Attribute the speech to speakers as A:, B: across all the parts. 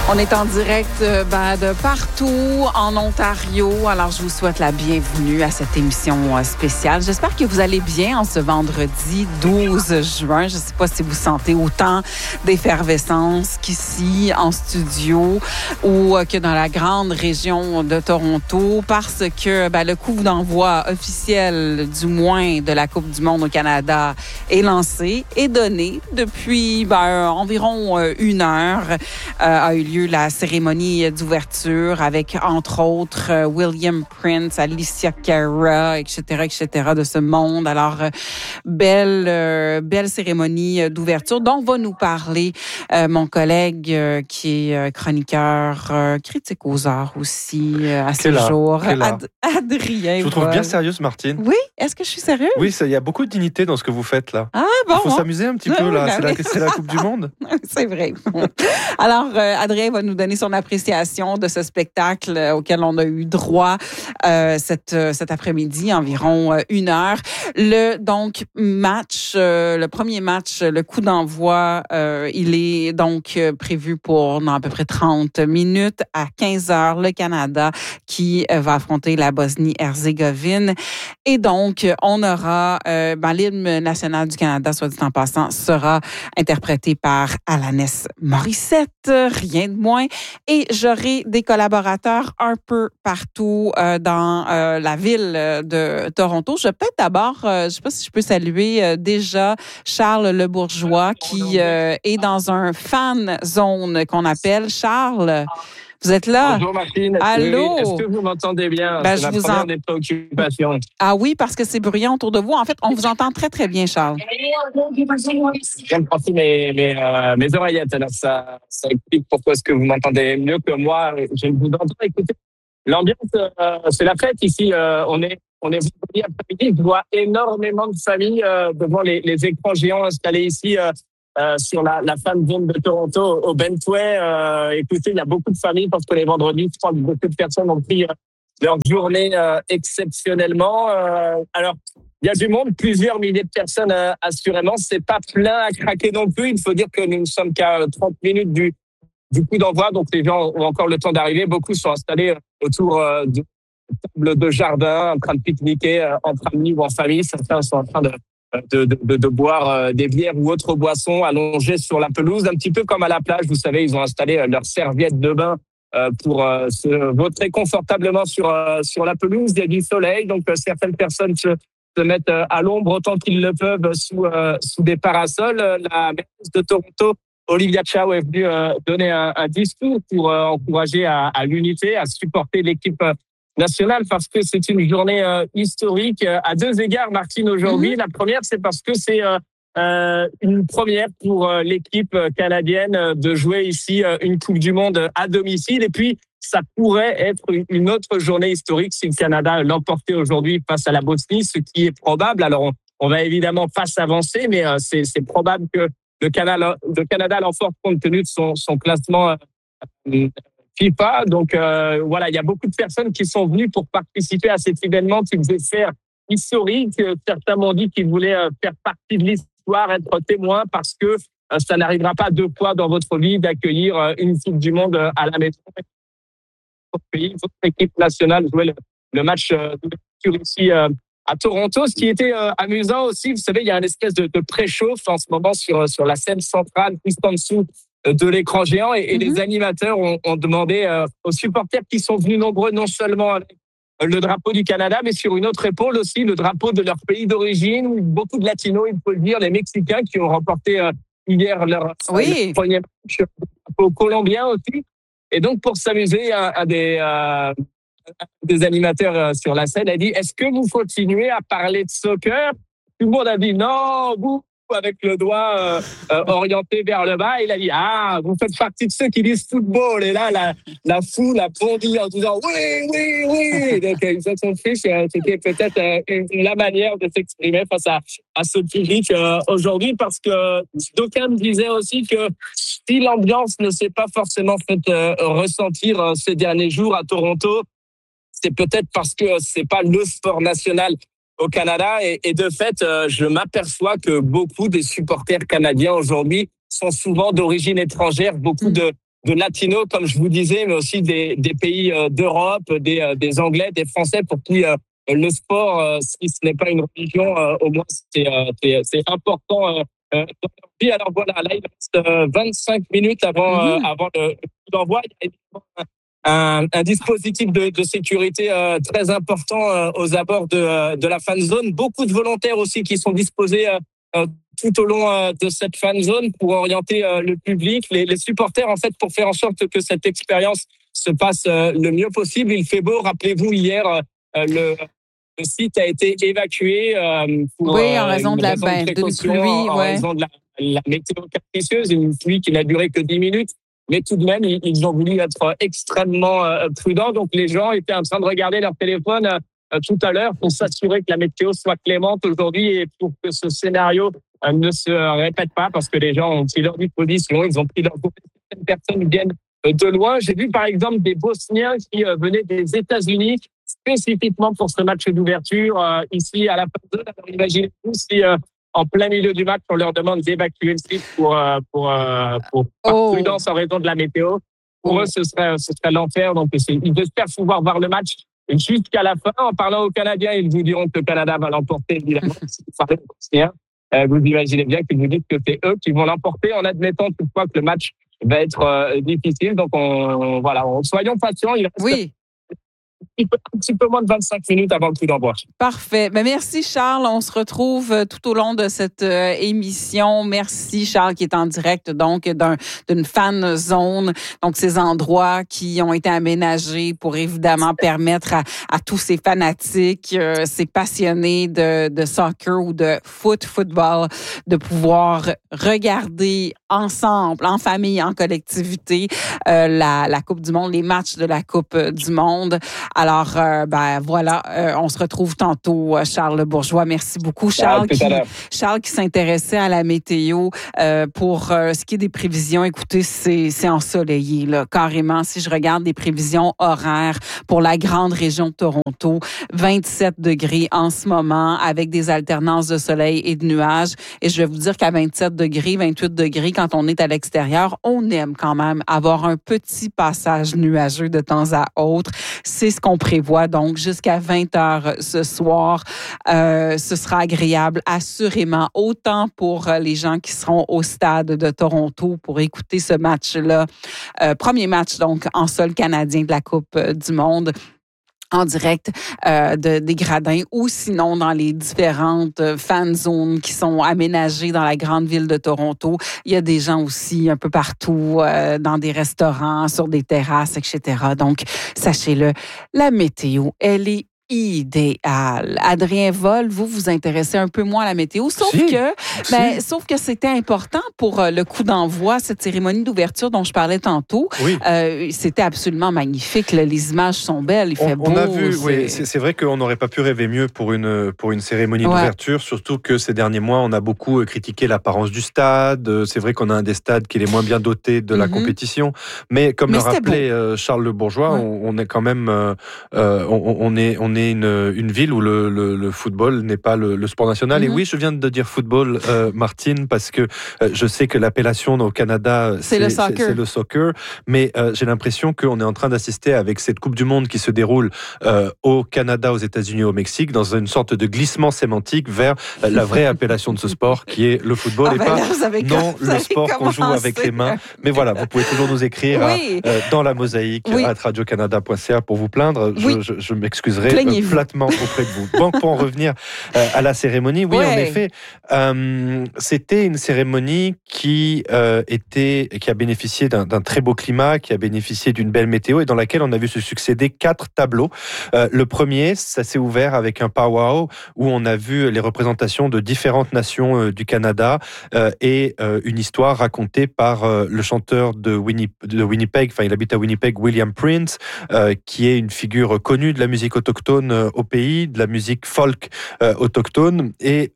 A: On est en direct de partout en Ontario. Alors, je vous souhaite la bienvenue à cette émission spéciale. J'espère que vous allez bien en ce vendredi 12 juin. Je ne sais pas si vous sentez autant d'effervescence qu'ici en studio ou que dans la grande région de Toronto parce que le coup d'envoi officiel, du moins de la Coupe du monde au Canada, est lancé et donné depuis environ 1 heure. A eu lieu la cérémonie d'ouverture avec, entre autres, William Prince, Alicia Cara, etc., de ce monde. Alors, belle cérémonie d'ouverture dont va nous parler mon collègue qui est chroniqueur critique aux arts aussi à ce jour. Adrien.
B: Je vous trouve bien sérieuse, Martine.
A: Oui? Est-ce que je suis sérieuse?
B: Oui, il y a beaucoup de dignité dans ce que vous faites là.
A: Ah bon?
B: Il faut s'amuser un petit peu là. C'est la Coupe du monde.
A: C'est vrai. Alors, Adrien va nous donner son appréciation de ce spectacle auquel on a eu droit cet après-midi, environ 1 heure. Le premier match, le coup d'envoi, il est donc prévu pour dans à peu près 30 minutes à 15 heures. Le Canada qui va affronter la Bosnie-Herzégovine. Et donc, on aura l'hymne national du Canada, soit dit en passant, sera interprété par Alanis Morissette, rien de moins. Et j'aurai des collaborateurs un peu partout dans la ville de Toronto. Je vais peut-être d'abord, je ne sais pas si je peux saluer déjà Charles Le Bourgeois qui est dans un fan zone qu'on appelle. Charles, vous êtes là?
C: Bonjour Martine.
A: Allô?
C: Oui. Est-ce que vous m'entendez bien? C'est la première des préoccupations.
A: Ah oui, parce que c'est bruyant autour de vous. En fait, on vous entend très, très bien, Charles.
C: Je viens de passer mes oreillettes. Alors ça explique pourquoi est-ce que vous m'entendez mieux que moi. Je vous entends. Écoutez, l'ambiance, c'est la fête ici. On est vendredi après-midi. Je vois énormément de familles devant les écrans géants installés ici sur la fan zone de Toronto au Bentway. Écoutez, il y a beaucoup de familles parce que les vendredis, je crois que beaucoup de personnes ont pris leur journée exceptionnellement. Alors, il y a du monde, plusieurs milliers de personnes assurément. C'est pas plein à craquer non plus. Il faut dire que nous ne sommes qu'à 30 minutes du coup d'envoi, donc les gens ont encore le temps d'arriver. Beaucoup sont installés autour de tables de jardin, en train de pique-niquer entre amis ou en famille. Certains sont en train de boire des bières ou autres boissons allongées sur la pelouse, un petit peu comme à la plage. Vous savez, ils ont installé leurs serviettes de bain pour se vautrer confortablement sur la pelouse. Il y a du soleil, donc certaines personnes se mettent à l'ombre autant qu'ils le peuvent sous des parasols. La mairesse de Toronto, Olivia Chow, est venue donner un discours pour encourager à l'unité, à supporter l'équipe nationale, parce que c'est une journée historique à 2 égards, Martine, aujourd'hui. La première, c'est parce que c'est une première pour l'équipe canadienne de jouer ici une Coupe du Monde à domicile. Et puis, ça pourrait être une autre journée historique si le Canada l'emportait aujourd'hui face à la Bosnie, ce qui est probable. Alors, on va évidemment pas s'avancer, mais c'est probable que le Canada l'emporte compte tenu de son classement FIFA. Donc, voilà, il y a beaucoup de personnes qui sont venues pour participer à cet événement qui devait faire historique. Certains m'ont dit qu'ils voulaient faire partie de l'histoire, être témoins, parce que ça n'arrivera pas 2 fois dans votre vie d'accueillir une Coupe du Monde à la maison. Votre équipe nationale jouait le match d'ouverture ici à Toronto. Ce qui était amusant aussi, vous savez, il y a une espèce de préchauffe en ce moment sur la scène centrale, juste en dessous de l'écran géant, et les animateurs ont demandé aux supporters qui sont venus nombreux, non seulement avec le drapeau du Canada, mais sur une autre épaule aussi, le drapeau de leur pays d'origine. Beaucoup de latinos, il faut le dire, les Mexicains qui ont remporté hier leur premier match, le drapeau colombien aussi. Et donc, pour s'amuser, un des animateurs sur la scène a dit: est-ce que vous continuez à parler de soccer? Tout le monde a dit non, vous, avec le doigt orienté vers le bas. Il a dit: ah, vous faites partie de ceux qui disent football. Et là, la foule a bondi en disant oui. Donc, ils se sont fichus. C'était peut-être la manière de s'exprimer face à ce public aujourd'hui, parce que d'aucuns me disaient aussi que si l'ambiance ne s'est pas forcément fait ressentir ces derniers jours à Toronto, c'est peut-être parce que c'est pas le sport national au Canada. Et de fait, je m'aperçois que beaucoup des supporters canadiens aujourd'hui sont souvent d'origine étrangère. Beaucoup de de latinos, comme je vous disais, mais aussi des pays d'Europe, des Anglais, des Français pour qui le sport, si ce n'est pas une religion, au moins c'est important dans leur vie. Alors voilà, là il reste 25 minutes avant le coup d'envoi. Il y a un dispositif de sécurité très important aux abords de la fan zone. Beaucoup de volontaires aussi qui sont disposés tout au long de cette fan zone pour orienter le public, les supporters en fait, pour faire en sorte que cette expérience se passe le mieux possible. Il fait beau, rappelez-vous, hier le site a été évacué pour
A: en raison de la
C: pluie, en raison de la météo capricieuse, une pluie qui n'a duré que 10 minutes. Mais tout de même, ils ont voulu être extrêmement prudents. Donc, les gens étaient en train de regarder leur téléphone tout à l'heure pour s'assurer que la météo soit clémente aujourd'hui et pour que ce scénario ne se répète pas, parce que les gens ont pris leur disposition, ils ont pris leur groupe. Certaines personnes viennent de loin. J'ai vu, par exemple, des Bosniens qui venaient des États-Unis spécifiquement pour ce match d'ouverture ici à la fin de. Alors, imaginez-vous si en plein milieu du match, on leur demande d'évacuer le site par prudence en raison de la météo. Pour eux, ce serait l'enfer. Donc, ils espèrent pouvoir voir le match jusqu'à la fin. En parlant aux Canadiens, ils vous diront que le Canada va l'emporter, évidemment. Si vous parlez aux Bosniens, vous imaginez bien qu'ils vous disent que c'est eux qui vont l'emporter, en admettant toutefois que le match va être difficile. Donc, soyons patients. Il reste un petit peu moins de 25 minutes avant le coup d'envoi.
A: Parfait. Ben, merci, Charles. On se retrouve tout au long de cette émission. Merci, Charles, qui est en direct, donc, d'une fan zone. Donc, ces endroits qui ont été aménagés pour, évidemment, permettre à tous ces fanatiques, ces passionnés de soccer ou de football, de pouvoir regarder ensemble, en famille, en collectivité, la Coupe du Monde, les matchs de la Coupe du Monde. Alors, on se retrouve tantôt, Charles Bourgeois. Merci beaucoup, Charles qui s'intéressait à la météo. Pour ce qui est des prévisions, écoutez, c'est ensoleillé, là, carrément. Si je regarde les prévisions horaires pour la grande région de Toronto, 27 degrés en ce moment, avec des alternances de soleil et de nuages. Et je vais vous dire qu'à 27 degrés, 28 degrés, quand on est à l'extérieur, on aime quand même avoir un petit passage nuageux de temps à autre. C'est ce qu'on prévoit, donc, jusqu'à 20h ce soir. Ce sera agréable, assurément, autant pour les gens qui seront au stade de Toronto pour écouter ce match-là. Premier match, donc, en sol canadien de la Coupe du Monde, en direct des gradins, ou sinon dans les différentes fan zones qui sont aménagées dans la grande ville de Toronto. Il y a des gens aussi un peu partout, dans des restaurants, sur des terrasses, etc. Donc, sachez-le, la météo, elle est idéal. Adrien Vol, vous intéressez un peu moins à la météo, sauf que c'était important pour le coup d'envoi, cette cérémonie d'ouverture dont je parlais tantôt. Oui. C'était absolument magnifique. Là, les images sont belles, il fait beau.
B: On a vu, c'est vrai qu'on n'aurait pas pu rêver mieux pour une cérémonie d'ouverture, surtout que ces derniers mois, on a beaucoup critiqué l'apparence du stade. C'est vrai qu'on a un des stades qui est les moins bien dotés de la compétition, mais comme le rappelait Charles Le Bourgeois, on est quand même, on est une ville où le football n'est pas le sport national. Et oui, je viens de dire football, Martine, parce que je sais que l'appellation au Canada, c'est le soccer. Mais j'ai l'impression qu'on est en train d'assister avec cette Coupe du Monde qui se déroule au Canada, aux États-Unis et au Mexique, dans une sorte de glissement sémantique vers la vraie appellation de ce sport qui est le football et pas le sport qu'on joue avec les mains. Mais voilà, vous pouvez toujours nous écrire dans la mosaïque à radiocanada.ca pour vous plaindre. Je m'excuserai platement auprès de vous. Bon, pour en revenir à la cérémonie, en effet, c'était une cérémonie qui a bénéficié d'un très beau climat, qui a bénéficié d'une belle météo et dans laquelle on a vu se succéder 4 tableaux. Le premier, ça s'est ouvert avec un powwow où on a vu les représentations de différentes nations du Canada et une histoire racontée par le chanteur de Winnipeg, il habite à Winnipeg, William Prince, qui est une figure connue de la musique autochtone au pays, de la musique folk autochtone, et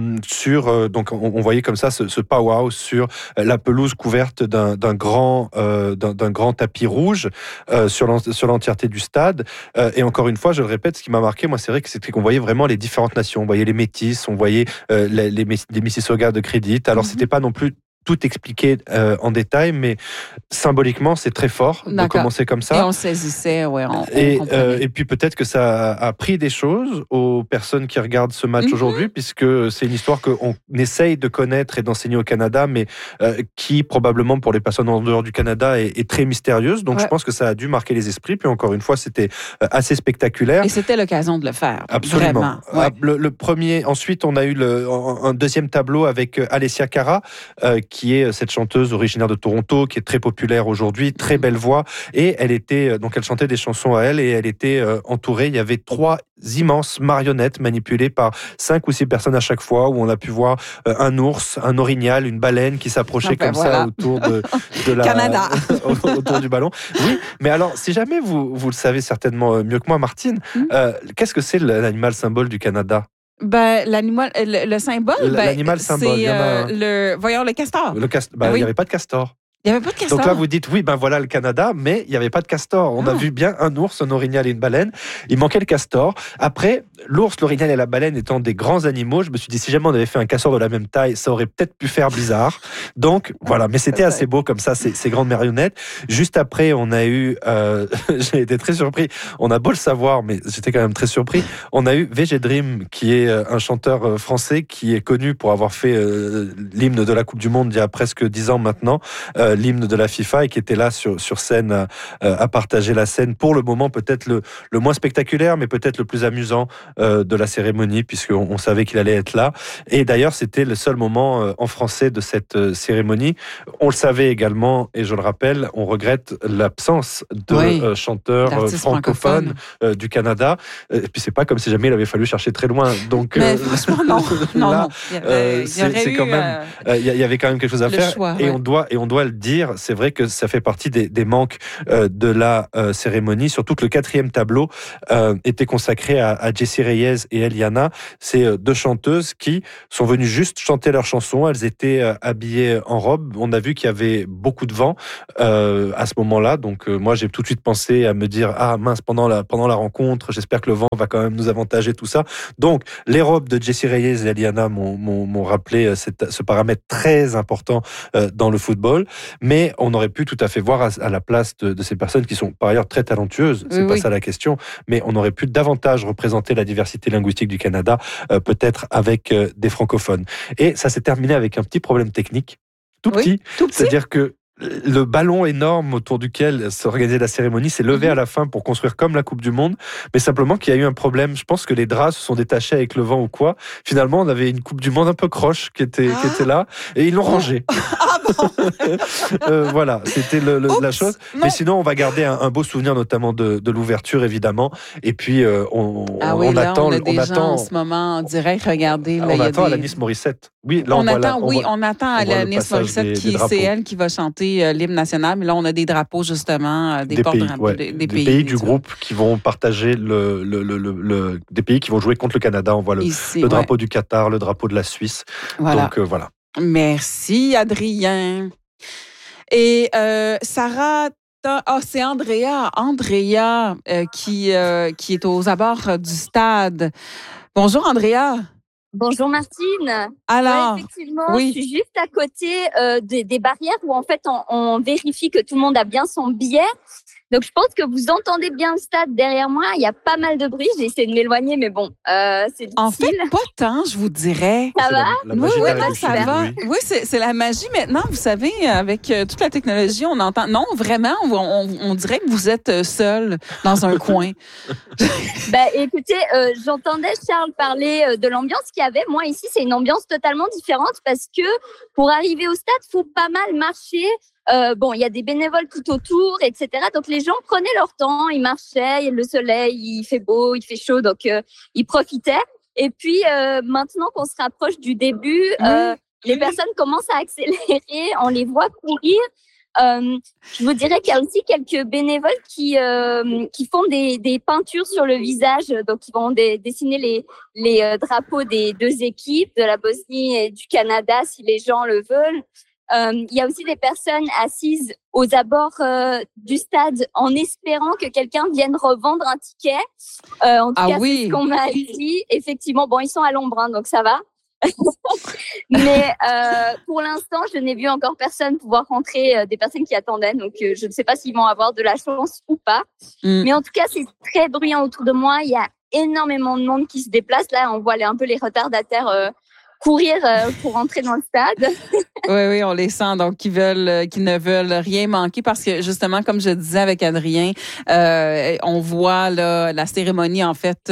B: donc on voyait comme ça ce powwow sur la pelouse couverte d'un grand tapis rouge sur l'entièreté du stade. Et encore une fois, je le répète, ce qui m'a marqué, moi, c'est vrai que c'était qu'on voyait vraiment les différentes nations. On voyait les Métis, on voyait les Mississaugas de Credit. Alors, c'était pas non plus tout expliquer en détail, mais symboliquement, c'est très fort de commencer comme ça.
A: Et on saisissait, ouais.
B: Et puis peut-être que ça a appris des choses aux personnes qui regardent ce match aujourd'hui, puisque c'est une histoire qu'on essaye de connaître et d'enseigner au Canada, mais qui probablement pour les personnes en dehors du Canada est très mystérieuse. Donc je pense que ça a dû marquer les esprits. Puis encore une fois, c'était assez spectaculaire.
A: Et c'était l'occasion de le faire.
B: Absolument.
A: Vraiment. Ouais.
B: Le premier. Ensuite, on a eu un deuxième tableau avec Alessia Cara, qui est cette chanteuse originaire de Toronto, qui est très populaire aujourd'hui, très belle voix. Et elle était donc elle chantait des chansons à elle et elle était entourée. Il y avait 3 immenses marionnettes manipulées par 5 ou 6 personnes à chaque fois, où on a pu voir un ours, un orignal, une baleine qui s'approchait ça autour de la
A: Canada.
B: autour du ballon. Oui, mais alors si jamais vous le savez certainement mieux que moi, Martine, qu'est-ce que c'est l'animal symbole du Canada?
A: L'animal, le symbole,
B: l'animal symbole,
A: c'est voyons, le castor.
B: Il n'y avait pas de castor.
A: Il n'y avait pas de castor.
B: Donc là, vous dites, oui, voilà le Canada, mais il n'y avait pas de castor. On a vu bien un ours, un orignal et une baleine. Il manquait le castor. Après, l'ours, l'orignal et la baleine étant des grands animaux, je me suis dit, si jamais on avait fait un castor de la même taille, ça aurait peut-être pu faire bizarre. Donc, voilà. Mais c'était assez beau comme ça, ces grandes marionnettes. Juste après, on a eu, j'ai été très surpris. On a beau le savoir, mais j'étais quand même très surpris. On a eu VG Dream, qui est un chanteur français qui est connu pour avoir fait l'hymne de la Coupe du Monde il y a presque 10 ans maintenant. L'hymne de la FIFA et qui était là sur scène à partager la scène pour le moment peut-être le moins spectaculaire mais peut-être le plus amusant de la cérémonie puisqu'on savait qu'il allait être là et d'ailleurs c'était le seul moment en français de cette cérémonie. On le savait également et je le rappelle, on regrette l'absence de chanteurs francophones du Canada et puis c'est pas comme si jamais il avait fallu chercher très loin donc
A: mais franchement non.
B: C'est quand même il y avait quand même quelque chose à faire
A: choix,
B: et on doit le dire, c'est vrai que ça fait partie des manques de la cérémonie, surtout que le 4e tableau était consacré à Jessie Reyes et Eliana. C'est 2 chanteuses qui sont venues juste chanter leurs chansons. Elles étaient habillées en robe. On a vu qu'il y avait beaucoup de vent à ce moment-là. Donc moi, j'ai tout de suite pensé à me dire, ah mince, pendant la rencontre, j'espère que le vent va quand même nous avantager, tout ça. Donc, les robes de Jessie Reyes et Eliana m'ont rappelé ce paramètre très important dans le football. Mais on aurait pu tout à fait voir à la place de ces personnes qui sont par ailleurs très talentueuses, c'est pas ça la question, mais on aurait pu davantage représenter la diversité linguistique du Canada, peut-être avec des francophones. Et ça s'est terminé avec un petit problème technique, tout petit. C'est-à-dire que le ballon énorme autour duquel s'organisait la cérémonie s'est levé à la fin pour construire comme la Coupe du Monde, mais simplement qu'il y a eu un problème. Je pense que les draps se sont détachés avec le vent ou quoi. Finalement, on avait une Coupe du Monde un peu croche qui était là et ils l'ont rangée. Voilà, c'était la chose. Non. Mais sinon, on va garder un beau souvenir, notamment de l'ouverture, évidemment. Et puis, on attend.
A: On a des gens en ce moment en direct. Regardez. Là,
B: on attend Alanis Morissette. Oui, là,
A: on attend Alanis Morissette, c'est elle qui va chanter l'hymne national. Mais là, on a des drapeaux, justement, des porte-drapeaux des pays
B: du groupe qui vont partager des pays qui vont jouer contre le Canada. On voit le drapeau du Qatar, le drapeau de la Suisse.
A: Voilà.
B: Donc, voilà.
A: Merci, Adrien. Et Sarah, c'est Andrea. Andrea qui est aux abords du stade. Bonjour, Andrea.
D: Bonjour Martine.
A: Alors,
D: effectivement, je suis juste à côté des barrières où en fait on vérifie que tout le monde a bien son billet. Donc je pense que vous entendez bien le stade derrière moi. Il y a pas mal de bruit. J'ai essayé de m'éloigner, mais bon, c'est difficile.
A: En fait, pas tant, je vous dirais.
D: Ça va?
A: Oui, ça va. Oui, c'est la magie maintenant. Vous savez, avec toute la technologie, on entend. Non, vraiment, on dirait que vous êtes seul dans un coin.
D: Écoutez, j'entendais Charles parler de l'ambiance qu'il y avait. Moi, ici, c'est une ambiance totalement différente parce que pour arriver au stade, faut pas mal marcher. Il y a des bénévoles tout autour, etc. Donc, les gens prenaient leur temps, ils marchaient, le soleil, il fait beau, il fait chaud, donc ils profitaient. Et puis, maintenant qu'on se rapproche du début, les personnes commencent à accélérer, on les voit courir. Je vous dirais qu'il y a aussi quelques bénévoles qui font des peintures sur le visage, donc ils vont dessiner les drapeaux des 2 équipes, de la Bosnie et du Canada, si les gens le veulent. Il y a aussi des personnes assises aux abords du stade en espérant que quelqu'un vienne revendre un ticket. En tout cas, c'est ce qu'on m'a dit. Effectivement, ils sont à l'ombre, donc ça va. Mais pour l'instant, je n'ai vu encore personne pouvoir rentrer, des personnes qui attendaient. Donc, je ne sais pas s'ils vont avoir de la chance ou pas. Mais en tout cas, c'est très bruyant autour de moi. Il y a énormément de monde qui se déplace. Là, on voit un peu les retardataires courir pour rentrer dans le stade.
A: Oui, on les sent, donc qui ne veulent rien manquer parce que justement, comme je disais avec Adrien, on voit là, la cérémonie en fait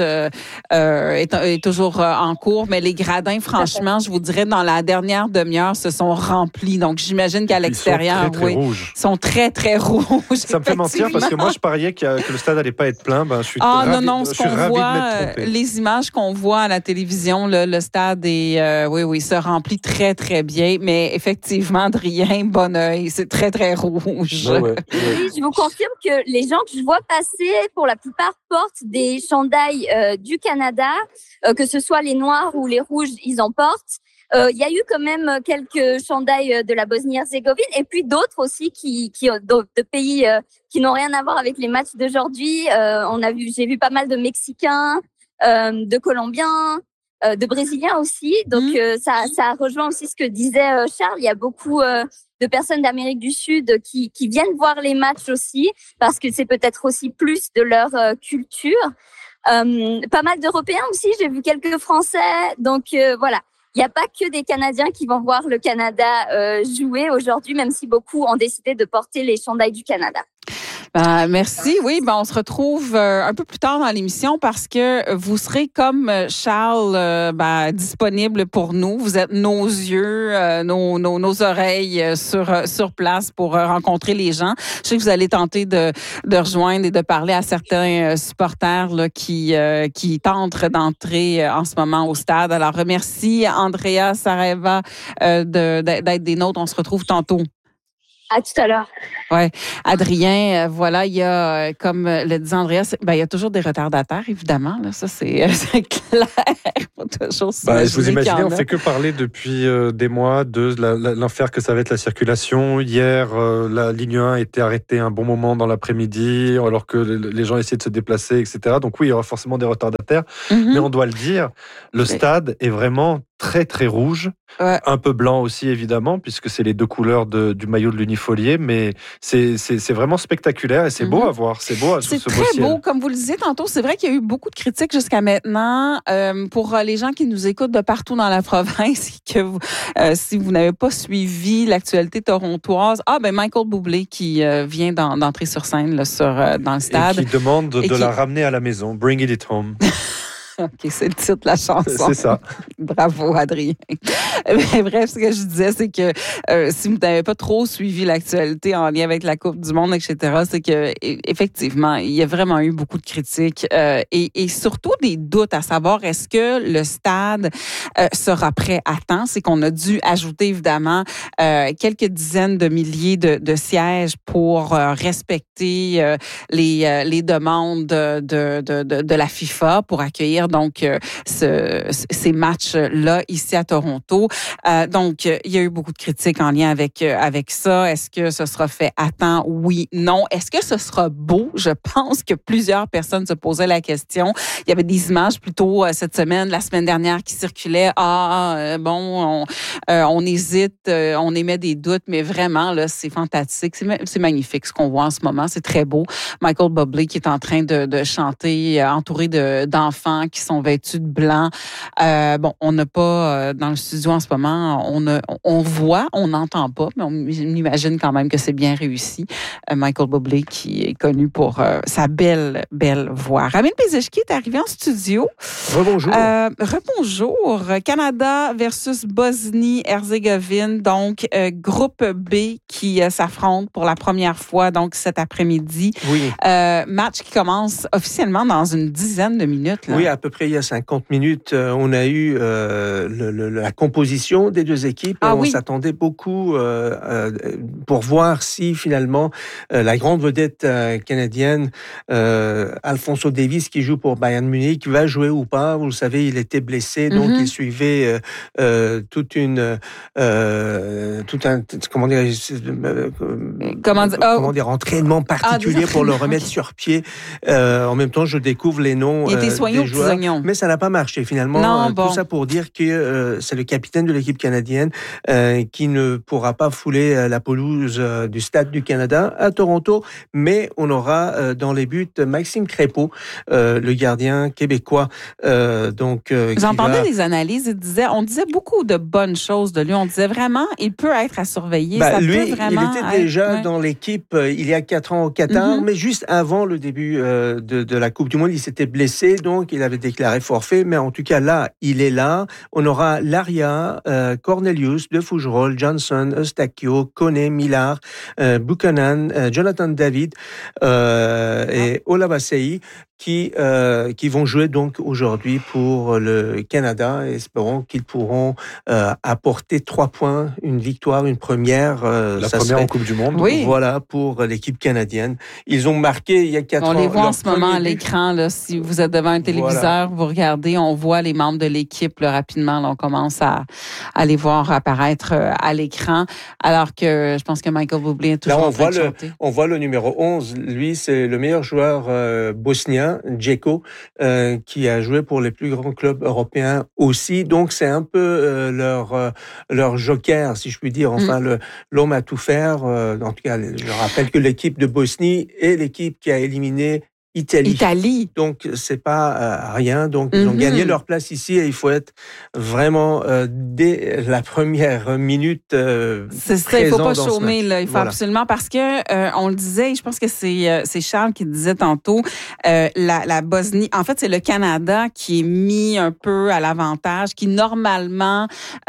A: est toujours en cours, mais les gradins, franchement, je vous dirais, dans la dernière demi-heure, se sont remplis. Donc, j'imagine qu'à l'extérieur,
B: sont très, très rouges.
A: Ça
B: me fait mentir parce que moi, je pariais que le stade allait pas être plein. Je suis ravi de m'être trompé.
A: Les images qu'on voit à la télévision, le stade est oui, se remplit très, très bien. Mais effectivement, Adrien, bon œil, c'est très, très rouge.
D: Oui, je vous confirme que les gens que je vois passer, pour la plupart, portent des chandails du Canada, que ce soit les noirs ou les rouges, ils en portent. Il y a eu quand même quelques chandails de la Bosnie-Herzégovine et puis d'autres aussi de pays qui n'ont rien à voir avec les matchs d'aujourd'hui. J'ai vu pas mal de Mexicains, de Colombiens, de Brésiliens aussi. Donc ça rejoint aussi ce que disait Charles. Il y a beaucoup de personnes d'Amérique du Sud qui viennent voir les matchs aussi parce que c'est peut-être aussi plus de leur culture. Pas mal d'Européens aussi. J'ai vu quelques Français. Donc voilà. Il n'y a pas que des Canadiens qui vont voir le Canada jouer aujourd'hui, même si beaucoup ont décidé de porter les chandails du Canada.
A: Merci. Oui, on se retrouve un peu plus tard dans l'émission parce que vous serez comme Charles disponible pour nous. Vous êtes nos yeux, nos oreilles sur place pour rencontrer les gens. Je sais que vous allez tenter de rejoindre et de parler à certains supporters là, qui tentent d'entrer en ce moment au stade. Alors, merci Andrea Saraiva d'être des nôtres. On se retrouve tantôt.
D: À tout à l'heure.
A: Ouais, Adrien, voilà, il y a, comme le disait Andrea, il y a toujours des retardataires, évidemment. Là, ça, c'est clair. Faut toujours
B: vous imaginez, on ne fait que parler depuis des mois de l'enfer que ça va être la circulation. Hier, la ligne 1 a été arrêtée un bon moment dans l'après-midi, alors que les gens essaient de se déplacer, etc. Donc oui, il y aura forcément des retardataires. Mais on doit le dire, le stade est vraiment très, très rouge. Ouais. Un peu blanc aussi, évidemment, puisque c'est les deux couleurs du maillot de l'Unifolié, mais c'est vraiment spectaculaire et c'est beau à voir. C'est beau sous ce beau ciel.
A: C'est très beau. Comme vous le disiez tantôt, c'est vrai qu'il y a eu beaucoup de critiques jusqu'à maintenant. Pour les gens qui nous écoutent de partout dans la province, que si vous n'avez pas suivi l'actualité torontoise, Michael Bublé qui vient d'entrer sur scène là, dans le stade.
B: Et qui demande de la ramener à la maison. Bring it home.
A: OK, c'est le titre de la chanson.
B: C'est ça.
A: Bravo, Adrien. Mais bref, ce que je disais, c'est que si vous n'avez pas trop suivi l'actualité en lien avec la Coupe du Monde, etc., c'est que effectivement, il y a vraiment eu beaucoup de critiques et surtout des doutes à savoir est-ce que le stade sera prêt à temps. C'est qu'on a dû ajouter, évidemment, quelques dizaines de milliers de sièges pour respecter les demandes de la FIFA pour accueillir donc ces matchs-là ici à Toronto. Donc, il y a eu beaucoup de critiques en lien avec ça. Est-ce que ce sera fait à temps? Oui, non. Est-ce que ce sera beau? Je pense que plusieurs personnes se posaient la question. Il y avait des images plutôt cette semaine, la semaine dernière, qui circulaient. On hésite, on émet des doutes, mais vraiment, là, c'est fantastique. C'est magnifique ce qu'on voit en ce moment. C'est très beau. Michael Bublé qui est en train de chanter, entouré d'enfants qui sont vêtus de blanc. On n'a pas dans le studio en ce moment, on voit, on n'entend pas, mais on imagine quand même que c'est bien réussi. Michael Bublé qui est connu pour sa belle voix. Ramin Pezeshki est arrivé en studio.
B: Rebonjour.
A: Rebonjour. Canada versus Bosnie-Herzégovine, donc groupe B qui s'affronte pour la première fois donc cet après-midi.
E: Oui.
A: Match qui commence officiellement dans une dizaine de minutes. Là.
E: Oui, à peu près il y a 50 minutes, on a eu la composition des deux équipes. On s'attendait beaucoup pour voir si finalement la grande vedette canadienne, Alphonso Davies, qui joue pour Bayern Munich, va jouer ou pas. Vous le savez, il était blessé, donc il suivait tout un entraînement particulier pour le remettre sur pied. En même temps, je découvre les noms
A: des joueurs.
E: mais ça n'a pas marché finalement. Tout ça pour dire que c'est le capitaine de l'équipe canadienne qui ne pourra pas fouler la pelouse du Stade du Canada à Toronto, mais on aura dans les buts Maxime Crépeau, le gardien québécois.
A: J'entendais des analyses, on disait beaucoup de bonnes choses de lui. On disait vraiment, il peut être à surveiller.
E: Lui, il était déjà dans l'équipe il y a 4 ans au Qatar, mais juste avant le début de la Coupe du Monde, il s'était blessé, donc il avait déclaré forfait. Mais en tout cas, là, il est là. On aura Laria, Cornelius, De Fougerolles, Johnson, Eustachio, Koné, Millard, Buchanan, Jonathan David et Olabasei qui vont jouer donc aujourd'hui pour le Canada. Espérons qu'ils pourront apporter 3 points, une victoire, une première.
B: La première en Coupe du Monde.
E: Oui. Voilà, pour l'équipe canadienne. Ils ont marqué il y a 4 ans.
A: On les voit en ce moment à l'écran. Là, si vous êtes devant un téléviseur, vous regardez, on voit les membres de l'équipe là, rapidement. Là, on commence à les voir apparaître à l'écran. Alors que je pense que Michael Bublé est toujours en train de chanter.
E: On voit le numéro 11. Lui, c'est le meilleur joueur bosnien, Djeko, qui a joué pour les plus grands clubs européens aussi. Donc, c'est un peu leur joker, si je puis dire. Enfin, l'homme à tout faire. En tout cas, je rappelle que l'équipe de Bosnie est l'équipe qui a éliminé Italie. Donc, c'est pas rien. Donc, ils ont gagné leur place ici et il faut être vraiment dès la première minute
A: c'est ça, il faut pas chômer. Là. Il faut absolument, parce que on le disait, je pense que c'est Charles qui disait tantôt, la Bosnie, en fait, c'est le Canada qui est mis un peu à l'avantage, qui normalement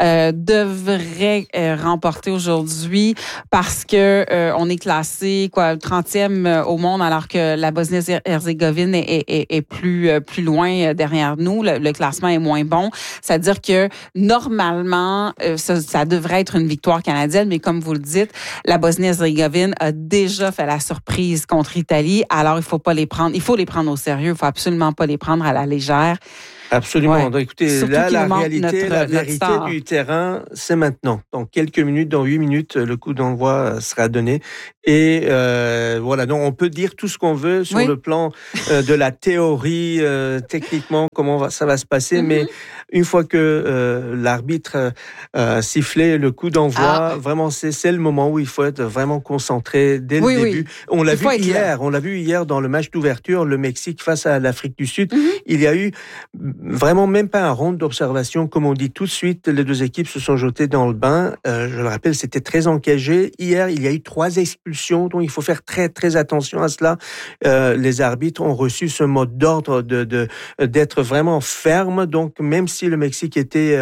A: devrait remporter aujourd'hui parce que on est classé 30e au monde alors que la Bosnie-Herzégovine est plus loin derrière nous. Le classement est moins bon. C'est-à-dire que normalement, ça devrait être une victoire canadienne, mais comme vous le dites, la Bosnie-Herzégovine a déjà fait la surprise contre l'Italie. Alors, il faut les prendre au sérieux. Il faut absolument pas les prendre à la légère.
E: Absolument. Ouais. Donc, écoutez, surtout là, la réalité, la vérité du terrain, c'est maintenant. Dans quelques minutes, dans 8 minutes, le coup d'envoi sera donné. Et voilà, donc on peut dire tout ce qu'on veut sur le plan de la théorie, techniquement, comment ça va se passer. Mais une fois que l'arbitre sifflait le coup d'envoi, vraiment, c'est le moment où il faut être vraiment concentré dès le début. On l'a vu hier dans le match d'ouverture, le Mexique face à l'Afrique du Sud. Il y a eu vraiment même pas un round d'observation, comme on dit tout de suite. Les deux équipes se sont jetées dans le bain. Je le rappelle, c'était très engagé. Hier, il y a eu 3 expulsions, donc il faut faire très très attention à cela. Les arbitres ont reçu ce mot d'ordre d'être vraiment ferme. Donc même si le Mexique était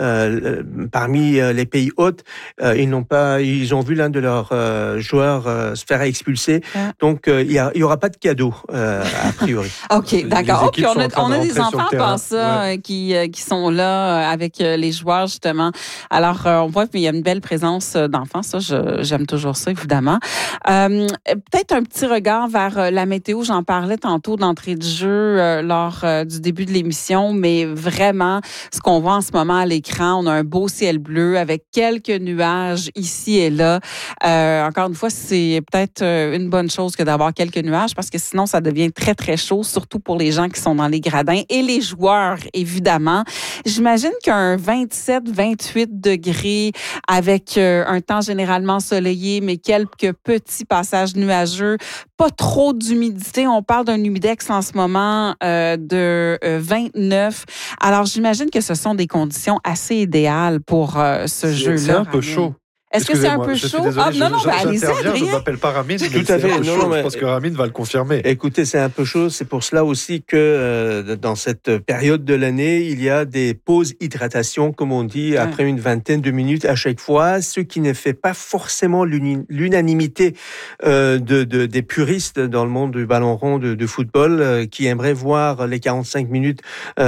E: parmi les pays hôtes, ils ont vu l'un de leurs joueurs se faire expulser. Donc il y aura pas de cadeau a priori.
A: Ok, d'accord. On a des enfants par ça qui sont là avec les joueurs justement. Alors on voit qu'il y a une belle présence d'enfants. Ça, j'aime toujours ça évidemment. Peut-être un petit regard vers la météo. J'en parlais tantôt d'entrée de jeu lors du début de l'émission, mais vraiment ce qu'on voit en ce moment à l'écran, on a un beau ciel bleu avec quelques nuages ici et là. Encore une fois, c'est peut-être une bonne chose que d'avoir quelques nuages parce que sinon ça devient très très chaud, surtout pour les gens qui sont dans les gradins et les joueurs évidemment. J'imagine qu'un 27-28 degrés avec un temps généralement ensoleillé, mais quelques petits passages nuageux, pas trop d'humidité. On parle d'un humidex en ce moment de 29. Alors, j'imagine que ce sont des conditions assez idéales pour ce jeu-là.
B: C'est un peu chaud.
A: Est-ce que c'est un peu chaud?
B: Désolé, allez-y, Adrien. Je ne m'appelle pas Ramine, mais tout à fait. Je pense que Ramine va le confirmer.
E: Écoutez, c'est un peu chaud. C'est pour cela aussi que dans cette période de l'année, il y a des pauses hydratation, comme on dit, après une vingtaine de minutes à chaque fois, ce qui ne fait pas forcément l'unanimité des puristes dans le monde du ballon rond de football, qui aimeraient voir les 45 minutes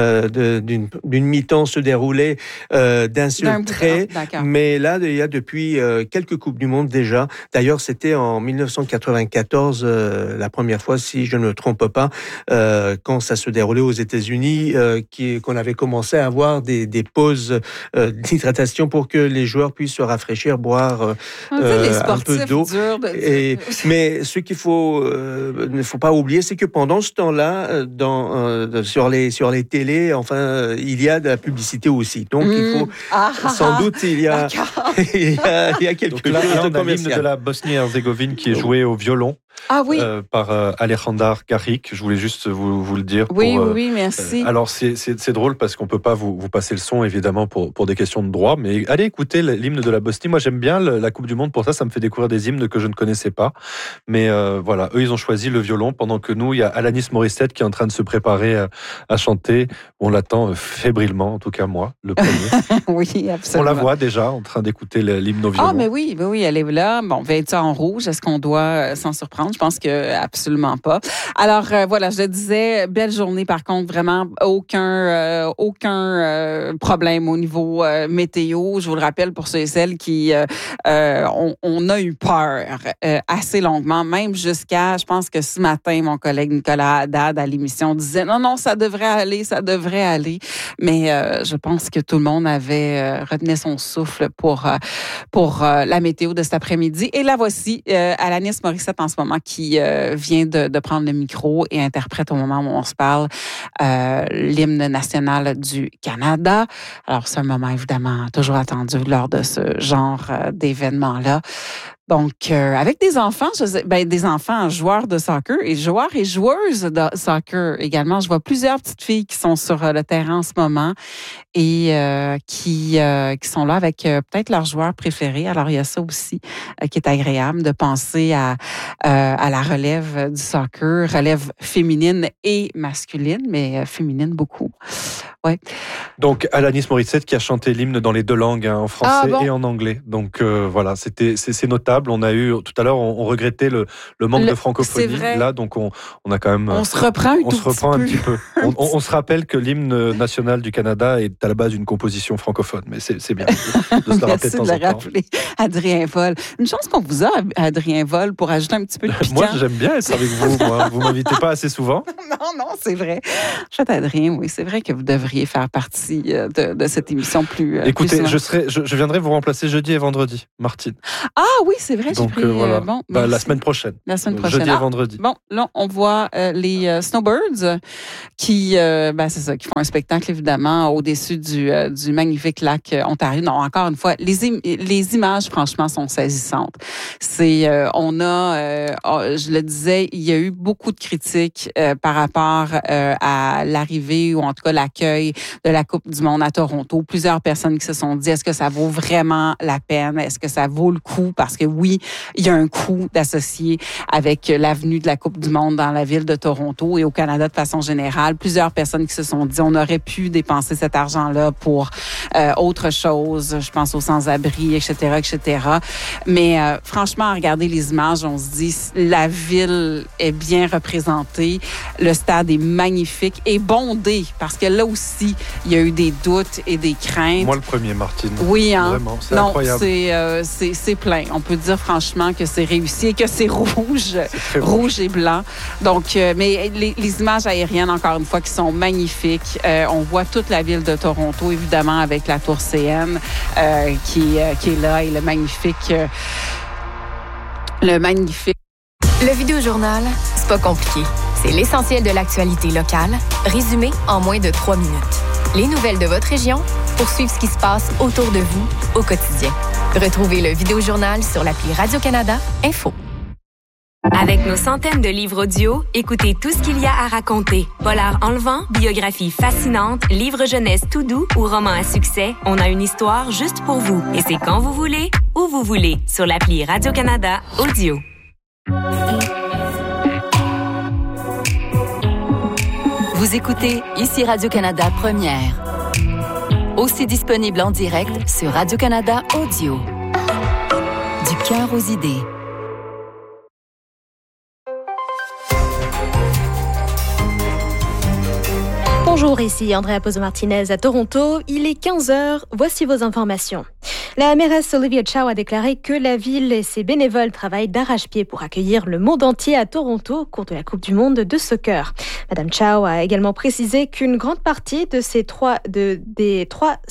E: d'une mi-temps se dérouler d'un seul trait. Mais là, il y a depuis quelques Coupes du Monde déjà. D'ailleurs, c'était en 1994, la première fois, si je ne me trompe pas, quand ça se déroulait aux États-Unis, qu'on avait commencé à avoir des pauses d'hydratation pour que les joueurs puissent se rafraîchir, boire un peu d'eau. Mais ce qu'il ne faut pas oublier, c'est que pendant ce temps-là, sur les télés, enfin, il y a de la publicité aussi. Donc, il faut sans doute il y a quelque chose de
B: l'hymne de la Bosnie-Herzégovine qui est joué au violon.
A: Ah oui.
B: Par Alejandar Garic. Je voulais juste vous le dire.
A: Oui, merci.
B: Alors, c'est drôle parce qu'on ne peut pas vous passer le son, évidemment, pour des questions de droit, mais allez écouter l'hymne de la Bosnie. Moi, j'aime bien la Coupe du Monde pour ça. Ça me fait découvrir des hymnes que je ne connaissais pas. Mais voilà, eux, ils ont choisi le violon, pendant que nous, il y a Alanis Morissette qui est en train de se préparer à chanter. On l'attend fébrilement, en tout cas moi, le premier.
A: Oui, absolument.
B: On la voit déjà en train d'écouter l'hymne au violon.
A: Ah, mais oui, elle est là. Bon, vêtue en rouge, est-ce qu'on doit s'en surprendre? Je pense que absolument pas. Alors, voilà, je le disais, belle journée, par contre, vraiment aucun problème au niveau météo. Je vous le rappelle pour ceux et celles qui on a eu peur assez longuement, même jusqu'à, je pense que ce matin, mon collègue Nicolas Haddad à l'émission disait non, ça devrait aller. Mais je pense que tout le monde avait retenu son souffle pour la météo de cet après-midi. Et la voici, Alanis Morissette en ce moment qui vient de prendre le micro et interprète au moment où on se parle l'hymne national du Canada. Alors, c'est un moment évidemment toujours attendu lors de ce genre d'événement-là. Donc, avec des enfants, des enfants joueurs de soccer et joueurs et joueuses de soccer également. Je vois plusieurs petites filles qui sont sur le terrain en ce moment et qui sont là avec peut-être leur joueur préféré. Alors, il y a ça aussi qui est agréable de penser à la relève du soccer, relève féminine et masculine, mais féminine beaucoup. Ouais.
B: Donc, Alanis Morissette qui a chanté l'hymne dans les deux langues, en français et en anglais. Donc, voilà, c'est notable. On a eu, tout à l'heure, on regrettait le manque de francophonie. Là, donc, on a quand même...
A: On se reprend un petit peu.
B: On se rappelle que l'hymne national du Canada est à la base une composition francophone. Mais c'est bien de se le rappeler de temps en temps.
A: Rappeler. Adrien Vol. Une chance qu'on vous a, Adrien Vol, pour ajouter un petit peu de piquant.
B: Moi, j'aime bien être avec vous. Vous m'invitez pas assez souvent.
A: Non, c'est vrai. Chouette Adrien, oui, c'est vrai que vous devriez faire partie de cette émission plus...
B: Écoutez,
A: plus
B: je viendrai vous remplacer jeudi et vendredi, Martine.
A: Ah oui, c'est vrai.
B: Donc,
A: j'ai pris,
B: voilà. La semaine prochaine. Jeudi et vendredi.
A: Bon, là, on voit les Snowbirds qui, c'est ça, qui font un spectacle, évidemment, au-dessus du magnifique lac Ontario. Non, encore une fois, les images, franchement, sont saisissantes. Je le disais, il y a eu beaucoup de critiques par rapport à l'arrivée ou en tout cas l'accueil de la Coupe du Monde à Toronto. Plusieurs personnes qui se sont dit, est-ce que ça vaut vraiment la peine? Est-ce que ça vaut le coup? Parce que oui, il y a un coût d'associer avec l'avenue de la Coupe du Monde dans la ville de Toronto et au Canada de façon générale. Plusieurs personnes qui se sont dit, on aurait pu dépenser cet argent-là pour autre chose. Je pense aux sans-abri, etc. Mais franchement, à regarder les images, on se dit, la ville est bien représentée. Le stade est magnifique et bondé parce que là aussi, il y a eu des doutes et des craintes.
B: Moi, le premier, Martine.
A: Oui, hein?
B: Vraiment, c'est incroyable.
A: C'est plein. On peut dire franchement que c'est réussi et que c'est rouge et blanc. Donc, mais les images aériennes, encore une fois, qui sont magnifiques. On voit toute la ville de Toronto, évidemment, avec la tour CN qui est là et le magnifique...
F: Le Vidéojournal, c'est pas compliqué. C'est l'essentiel de l'actualité locale, résumé en moins de 3 minutes. Les nouvelles de votre région pour suivre ce qui se passe autour de vous au quotidien. Retrouvez le Vidéojournal sur l'appli Radio-Canada Info.
G: Avec nos centaines de livres audio, écoutez tout ce qu'il y a à raconter. Polar enlevant, biographie fascinante, livre jeunesse tout doux ou roman à succès, on a une histoire juste pour vous. Et c'est quand vous voulez, où vous voulez, sur l'appli Radio-Canada Audio.
H: Vous écoutez ici Radio-Canada Première. Aussi disponible en direct sur Radio-Canada Audio. Du cœur aux idées.
I: Bonjour, ici Andrea Pozo-Martinez à Toronto. Il est 15h, voici vos informations. La mairesse Olivia Chow a déclaré que la ville et ses bénévoles travaillent d'arrache-pied pour accueillir le monde entier à Toronto au cours de la Coupe du monde de soccer. Madame Chow a également précisé qu'une grande partie de des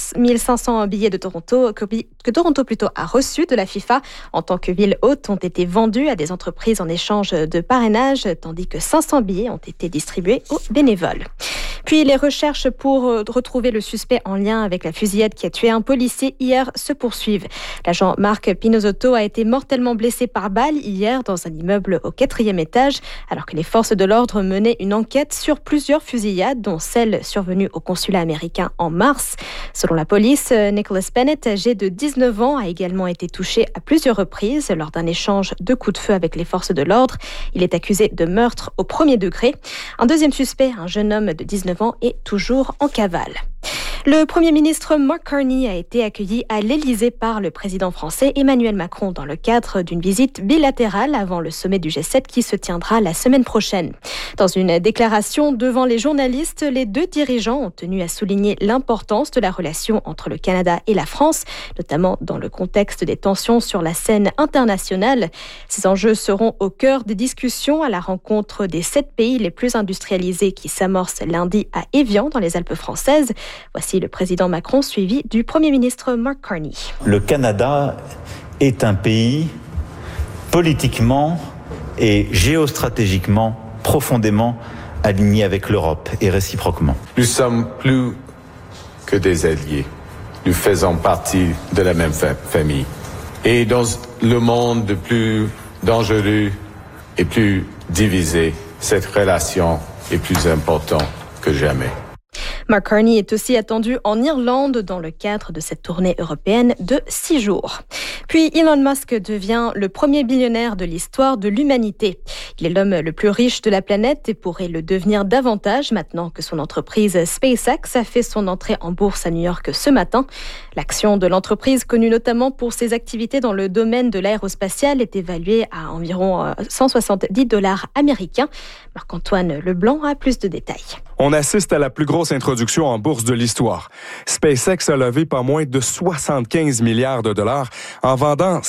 I: 3500 billets de Toronto que Toronto a reçus de la FIFA en tant que ville hôte ont été vendus à des entreprises en échange de parrainage, tandis que 500 billets ont été distribués aux bénévoles. Puis les recherches pour retrouver le suspect en lien avec la fusillade qui a tué un policier hier se poursuivent. L'agent Marc Pinozotto a été mortellement blessé par balle hier dans un immeuble au 4e étage, alors que les forces de l'ordre menaient une enquête sur plusieurs fusillades, dont celle survenue au consulat américain en mars. Selon la police, Nicholas Bennett, âgé de 19 ans, a également été touché à plusieurs reprises lors d'un échange de coups de feu avec les forces de l'ordre. Il est accusé de meurtre au premier degré. Un deuxième suspect, un jeune homme de 19 ans, est toujours en cavale. Le Premier ministre Mark Carney a été accueilli à l'Élysée par le président français Emmanuel Macron dans le cadre d'une visite bilatérale avant le sommet du G7 qui se tiendra la semaine prochaine. Dans une déclaration devant les journalistes, les deux dirigeants ont tenu à souligner l'importance de la relation entre le Canada et la France, notamment dans le contexte des tensions sur la scène internationale. Ces enjeux seront au cœur des discussions à la rencontre des 7 pays les plus industrialisés qui s'amorce lundi à Évian dans les Alpes françaises. Voici le président Macron suivi du Premier ministre Mark Carney.
J: Le Canada est un pays politiquement et géostratégiquement profondément aligné avec l'Europe et réciproquement.
K: Nous sommes plus que des alliés. Nous faisons partie de la même famille. Et dans le monde de plus dangereux et plus divisé, cette relation est plus importante que jamais.
I: Mark Carney est aussi attendu en Irlande dans le cadre de cette tournée européenne de 6 jours. Puis Elon Musk devient le premier billionnaire de l'histoire de l'humanité. Il est l'homme le plus riche de la planète et pourrait le devenir davantage maintenant que son entreprise SpaceX a fait son entrée en bourse à New York ce matin. L'action de l'entreprise, connue notamment pour ses activités dans le domaine de l'aérospatial, est évaluée à environ $170 américains. Marc-Antoine Leblanc a plus de détails.
L: On assiste à la plus grosse introduction en bourse de l'histoire. SpaceX a levé pas moins de 75 milliards de dollars en vendant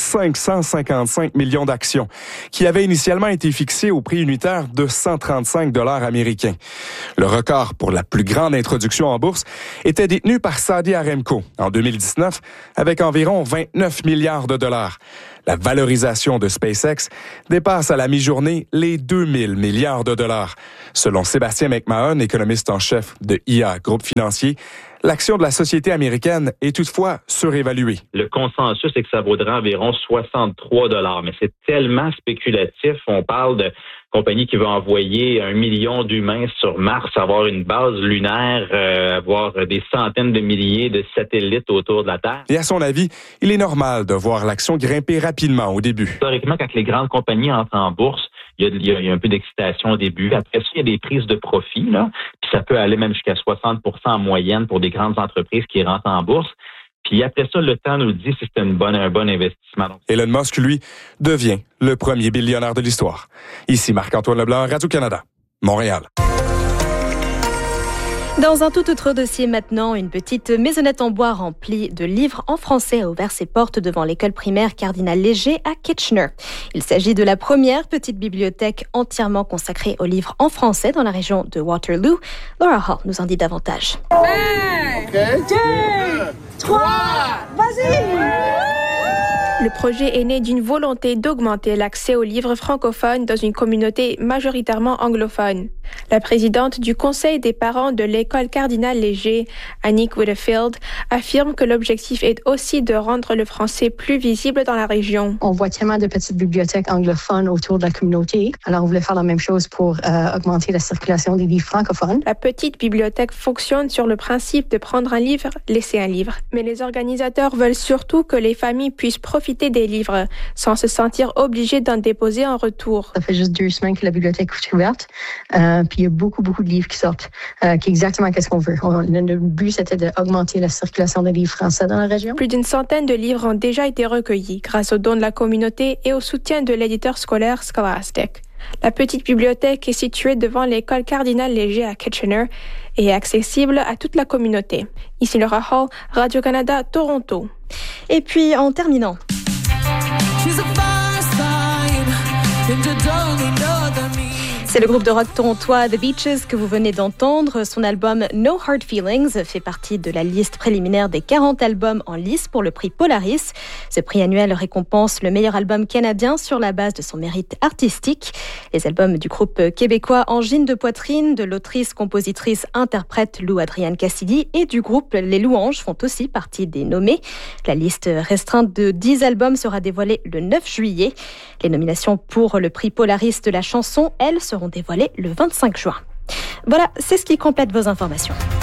L: 555 millions d'actions, qui avaient initialement été fixées au prix unitaire de 135 $ américains. Le record pour la plus grande introduction en bourse était détenu par Saudi Aramco en 2019 avec environ 29 milliards de dollars. La valorisation de SpaceX dépasse à la mi-journée les 2000 milliards de dollars. Selon Sébastien McMahon, économiste en chef de IA Groupe Financier, l'action de la société américaine est toutefois surévaluée.
M: Le consensus est que ça vaudra environ 63 $, mais c'est tellement spéculatif. On parle de compagnie qui va envoyer 1 million d'humains sur Mars, avoir une base lunaire, avoir des centaines de milliers de satellites autour de la Terre.
L: Et à son avis, il est normal de voir l'action grimper rapidement au début.
M: Historiquement, quand les grandes compagnies entrent en bourse, il y a un peu d'excitation au début. Après ça, il y a des prises de profit, là, puis ça peut aller même jusqu'à 60% en moyenne pour des grandes entreprises qui rentrent en bourse. Puis après ça, le temps nous dit si c'est un bon investissement.
L: Elon Musk, lui, devient le premier billionnaire de l'histoire. Ici Marc-Antoine Leblanc, Radio-Canada, Montréal.
I: Dans un tout autre dossier maintenant, une petite maisonnette en bois remplie de livres en français a ouvert ses portes devant l'école primaire Cardinal Léger à Kitchener. Il s'agit de la première petite bibliothèque entièrement consacrée aux livres en français dans la région de Waterloo. Laura Hall nous en dit davantage.
N: 1, 2, 3, vas-y!
O: Le projet est né d'une volonté d'augmenter l'accès aux livres francophones dans une communauté majoritairement anglophone. La présidente du conseil des parents de l'école Cardinal Léger, Annick Whitfield, affirme que l'objectif est aussi de rendre le français plus visible dans la région.
P: On voit tellement de petites bibliothèques anglophones autour de la communauté. Alors, on voulait faire la même chose pour augmenter la circulation des livres francophones.
O: La petite bibliothèque fonctionne sur le principe de prendre un livre, laisser un livre. Mais les organisateurs veulent surtout que les familles puissent profiter des livres sans se sentir obligées d'en déposer en retour.
P: Ça fait juste 2 semaines que la bibliothèque est ouverte. Puis il y a beaucoup de livres qui sortent, qui est exactement ce qu'on veut. Le but, c'était d'augmenter la circulation des livres français dans la région.
O: Plus d'une centaine de livres ont déjà été recueillis grâce aux dons de la communauté et au soutien de l'éditeur scolaire Scholastic. La petite bibliothèque est située devant l'école Cardinal Léger à Kitchener et est accessible à toute la communauté. Ici Laura Hall, Radio-Canada, Toronto.
I: Et puis, en terminant... C'est le groupe de rock torontois The Beaches que vous venez d'entendre. Son album No Hard Feelings fait partie de la liste préliminaire des 40 albums en lice pour le prix Polaris. Ce prix annuel récompense le meilleur album canadien sur la base de son mérite artistique. Les albums du groupe québécois Angine de Poitrine, de l'autrice, compositrice, interprète Lou Adrienne Cassidy et du groupe Les Louanges font aussi partie des nommés. La liste restreinte de 10 albums sera dévoilée le 9 juillet. Les nominations pour le prix Polaris de la chanson, elles, seront dévoilées le 25 juin. Voilà, c'est ce qui complète vos informations.